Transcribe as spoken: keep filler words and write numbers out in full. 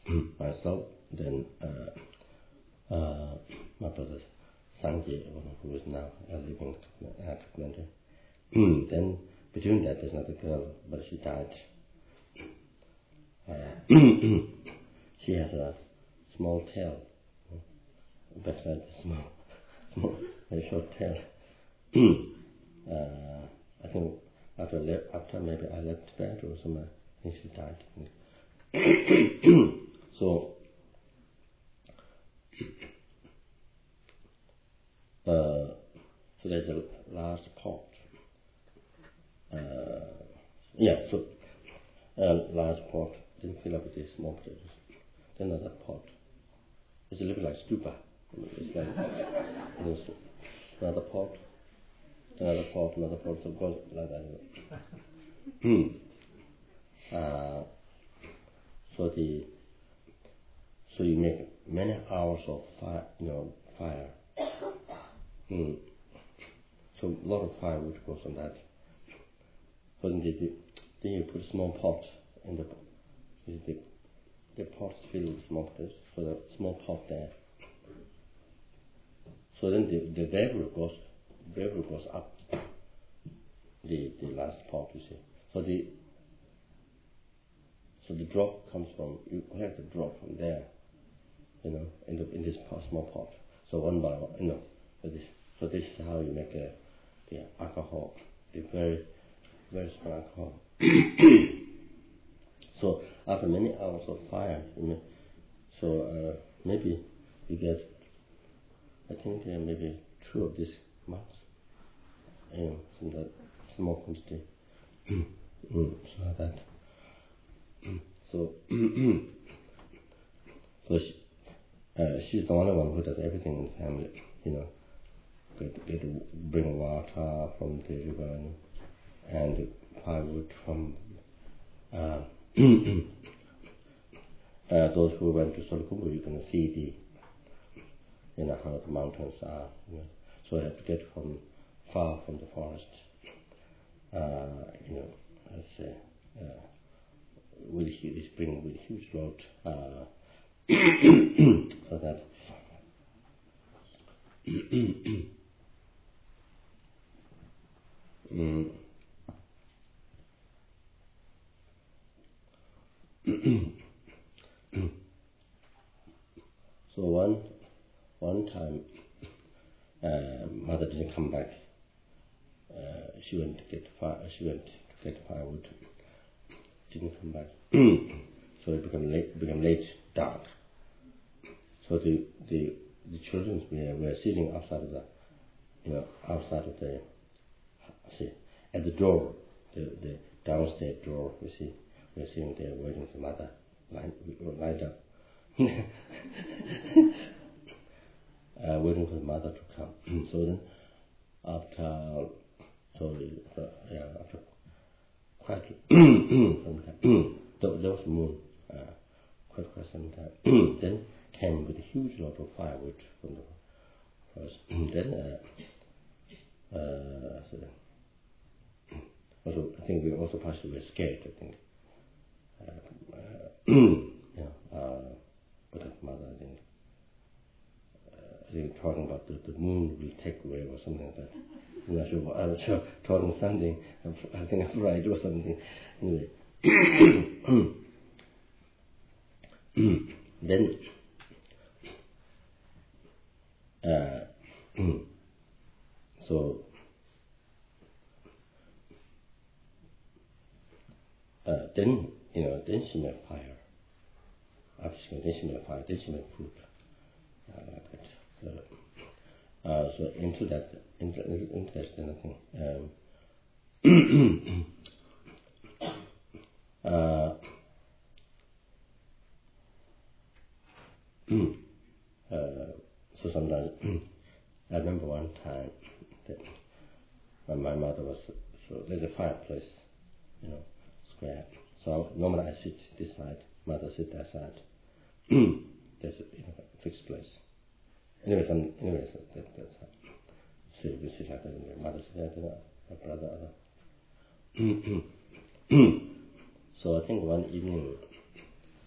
myself, then uh, uh, my brother Sangye, who is now uh, living in uh, Kathmandu. Then between that, there's another girl, but she died. Uh, she has a small tail, but uh, small, small, very short tail. uh, I think after le- after maybe I left bed or something, I think she died. so, uh, so there's a large pot. Uh, yeah, so a large pot, then fill up with these small potatoes. Then another pot. It's a little bit like stupa. It's like it's another pot, another pot, another pot, so it goes like that. uh, so the so you make many hours of fire, you know, fire. Mm. So a lot of firewood goes on that. But then, the, then you put a small pot in the the, the pot is filled with small potatoes, so the small pot there. So then the, the vapor goes vapor goes up the the last pot, you see. So the so the drop comes from you collect the drop from there, you know, in the in this pot, small pot. So one by one, you know, so this so this is how you make a, the alcohol, the very very strong alcohol. So after many hours of fire, you know, so uh, maybe you get, I think uh, maybe two of these marks, you know, from that small quantity. mm, so like that. so, so she, uh, she's the only one who does everything in the family, you know, get, get to bring water from the river and firewood from uh, uh, those who went to Solukhumbu, you can see the, you know, how the mountains are, you know. So you have to get from far from the forest, uh, you know, let's say, uh, with huge, bring with huge load, uh, so that mm. So one one time, uh, mother didn't come back. Uh, she went to get fire. She went to get firewood. Didn't come back. So it became late. Became late, dark. So the the the children were, were sitting outside of the, you know, outside of the, see, at the door, the the downstairs door. You see, we're sitting there waiting for mother, lined lined up. uh, waiting for the mother to come. So then, after, so uh, yeah, after quite some time, there, there was moon, uh, quite quite some time. Then came with a huge lot of firewood from the first. Then, uh, uh, so then, also I think we also partially were scared. I think, uh, uh, yeah. Uh, But that mother, I think, uh, I think talking about the, the moon will take away or something like that. I'm not sure. What, I'm not sure. Talking something. I think I'm right or something. Anyway, then, uh, so, uh, then you know, then she made fire. After she made, then she made fire. Then she made food. Uh, like that. So, uh, so into that, into, into that kind of thing. Um, uh, uh, so sometimes I remember one time that when my mother was, so there's a fireplace, you know, square. So normally I sit this side, mother sit that side. There's a, you know, a fixed place. Anyway, some, anyway, so that, that's how. So you sit like that, and your mother sit like that, my brother other. So I think one evening